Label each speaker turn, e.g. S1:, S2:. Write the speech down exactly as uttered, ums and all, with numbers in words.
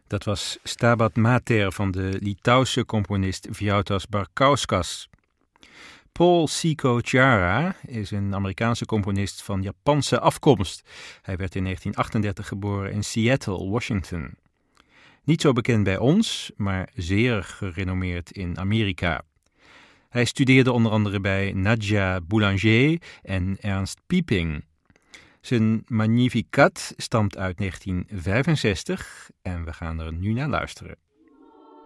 S1: Dat was Stabat Mater van de Litouwse componist Vytautas Barkauskas. Paul Cico Chiara is een Amerikaanse componist van Japanse afkomst. Hij werd in negentien achtendertig geboren in Seattle, Washington. Niet zo bekend bij ons, maar zeer gerenommeerd in Amerika. Hij studeerde onder andere bij Nadia Boulanger en Ernst Pieping. Zijn Magnificat stamt uit negentien vijfenzestig en we gaan er nu naar luisteren.